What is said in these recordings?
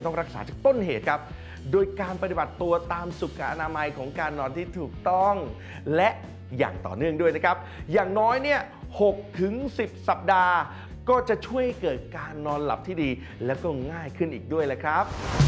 ต้องรักษาจากต้นเหตุครับโดยการปฏิบัติตัวตามสุขอนามัยของการนอนที่ถูกต้องและอย่างต่อเนื่องด้วยนะครับอย่างน้อยเนี่ย6 ถึง 10 สัปดาห์ก็จะช่วยให้เกิดการนอนหลับที่ดีแล้วก็ง่ายขึ้นอีกด้วยแหละครับ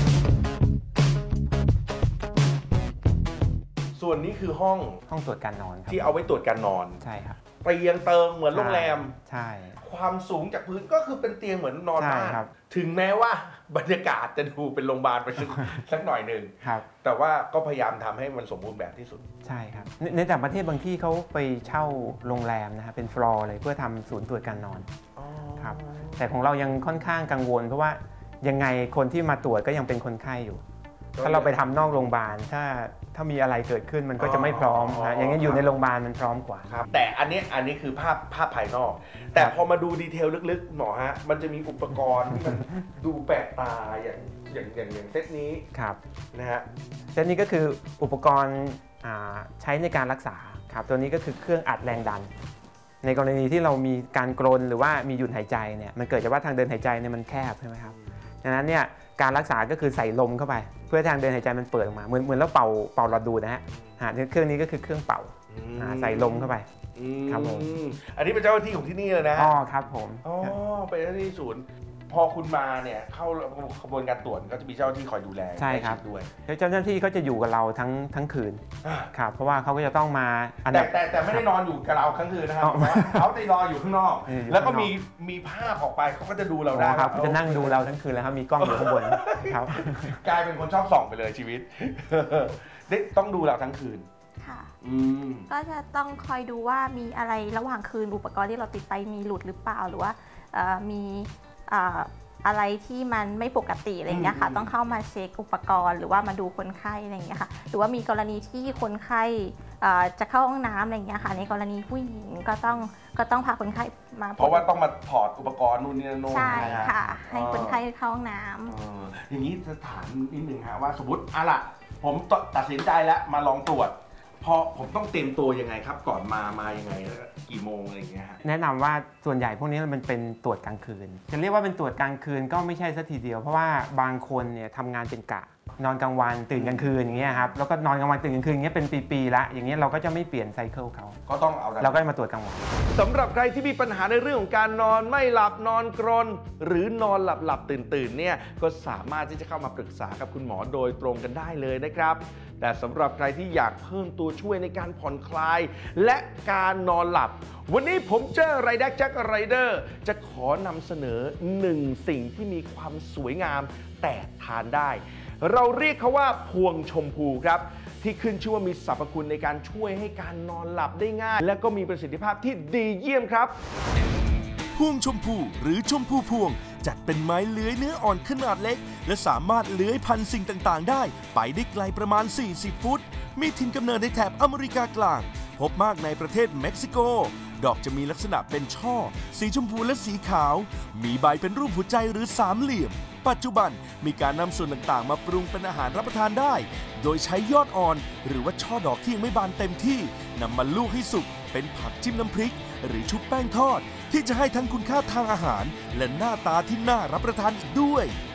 ส่วนนี้คือห้องตรวจการนอนที่เอาไว้ตรวจการนอนใช่ครับเตียงเติงเหมือนโรงแรมใช่ความสูงจากพื้นก็คือเป็นเตียงเหมือนนอนบ้านถึงแม้ว่าบรรยากาศจะดูเป็นโรงพยาบาลไปสักหน่อยหนึ่งแต่ว่าก็พยายามทำให้มันสมบูรณ์แบบที่สุดใช่ครับในต่างประเทศบางที่เขาไปเช่าโรงแรมนะครับเป็นฟลอร์เลยเพื่อทำศูนย์ตรวจการนอนครับแต่ของเรายังค่อนข้างกังวลเพราะว่ายังไงคนที่มาตรวจก็ยังเป็นคนไข้อยู่ถ้าเราไปทำนอกโรงพยาบาลถ้ามีอะไรเกิดขึ้นมันก็จะไม่พร้อมนะอย่างนี้อยู่ในโรงพยาบาลมันพร้อมกว่าครับแต่อันนี้คือภาพภายนอกแต่พอมาดูดีเทลลึกๆหมอฮะมันจะมีอุปกรณ์ที่มันดูแปลกตาอย่างเซตนี้ครับนะฮะเซตนี้ก็คืออุปกรณ์ใช้ในการรักษาครับตัวนี้ก็คือเครื่องอัดแรงดันในกรณีที่เรามีการกรนหรือว่ามีหยุดหายใจเนี่ยมันเกิดจากว่าทางเดินหายใจเนี่ยมันแคบใช่ไหมครับดังนั้นเนี่ยการรักษาก็คือใส่ลมเข้าไปเพื่อทางเดินหายใจมันเปิดออกมาเหมือนเราเป่าหลอดดูดนะฮะเครื่องนี้ก็คือเครื่องเป่าใส่ลมเข้าไปครับผมอันนี้เป็นเจ้าหน้าที่ของที่นี่เลยนะอ๋อครับผมเป็นเจ้าหน้าที่ศูนย์พอคุณมาเนี่ยเข้าขบวนการตรวจก็จะมีเจ้าหน้าที่คอยดูแลใช่ครับด้วยเจ้าหน้าที่เขาจะอยู่กับเราทั้งคืนครับเพราะว่าเขาก็จะต้องมาแต่ไม่ได้นอนอยู่กับเราทั้งคืนนะครับเขาจะรออยู่ข้างนอกแล้วก็มีภาพออกไปเขาก็จะดูเราได้ครับจะนั่งดูเราทั้งคืนแล้วครับมีกล้องอยู่ข้างบนครับกลายเป็นคนชอบส่องไปเลยชีวิตต้องดูเราทั้งคืนค่ะก็จะต้องคอยดูว่ามีอะไรระหว่างคืนอุปกรณ์ที่เราติดไปมีหลุดหรือเปล่าหรือว่ามีอะไรที่มันไม่ปกติอะไรอย่างเงี้ยค่ะต้องเข้ามาเช็คอุปกรณ์หรือว่ามาดูคนไข้อะไรอย่างเงี้ยค่ะหรือว่ามีกรณีที่คนไข้จะเข้าห้องน้ำอะไรอย่างเงี้ยค่ะในกรณีผู้หญิงก็ต้องพาคนไข้มาเพราะว่าต้องมาถอดอุปกรณ์นู่นนี่นั่นใช่ค่ะให้คนไข้เข้าห้องน้ำอย่างนี้จะถามนิดนึงฮะว่าสมมติล่ะผมตัดสินใจแล้วมาลองตรวจพอผมต้องเตรียมตัวยังไงครับก่อนมายังไงกี่โมงอะไรอย่างเงี้ยฮะแนะนำว่าส่วนใหญ่พวกนี้มันเป็นตรวจกลางคืนจะเรียกว่าเป็นตรวจกลางคืนก็ไม่ใช่สักทีเดียวเพราะว่าบางคนเนี่ยทำงานเป็นกะนอนกลางวันตื่นกลางคืนอย่างเงี้ยครับแล้วก็นอนกลางวันตื่นกลางคืนอย่างเงี้ยเป็นปีๆละอย่างเงี้ยเราก็จะไม่เปลี่ยนไซเคิลเขาก็ต้องเอาเราก็มาตรวจกลางวันสำหรับใครที่มีปัญหาในเรื่องของการนอนไม่หลับนอนกรนหรือนอนหลับตื่นเนี่ยก็สามารถที่จะเข้ามาปรึกษากับคุณหมอโดยตรงกันได้เลยนะครับแต่สำหรับใครที่อยากเพิ่มตัวช่วยในการผ่อนคลายและการนอนหลับวันนี้ผมเจอไรแดกแจ็คไรเดอร์จะขอนำเสนอ1สิ่งที่มีความสวยงามแต่ทานได้เราเรียกเขาว่าพวงชมพูครับที่ขึ้นชื่อว่ามีสรรพคุณในการช่วยให้การนอนหลับได้ง่ายและก็มีประสิทธิภาพที่ดีเยี่ยมครับพวงชมพูหรือชมพูพวงจัดเป็นไม้เลื้อยเนื้ออ่อนขนาดเล็กและสามารถเลื้อยพันสิ่งต่างๆได้ไปได้ไกลประมาณ40 ฟุตมีถิ่นกำเนิดในแถบอเมริกากลางพบมากในประเทศเม็กซิโกดอกจะมีลักษณะเป็นช่อสีชมพูและสีขาวมีใบเป็นรูปหัวใจหรือสามเหลี่ยมปัจจุบันมีการนำส่วนต่างๆมาปรุงเป็นอาหารรับประทานได้โดยใช้ยอดอ่อนหรือว่าช่อดอกที่ยังไม่บานเต็มที่นำมาลูกให้สุกเป็นผักจิ้มน้ำพริกหรือชุบแป้งทอดที่จะให้ทั้งคุณค่าทางอาหารและหน้าตาที่น่ารับประทานอีกด้วย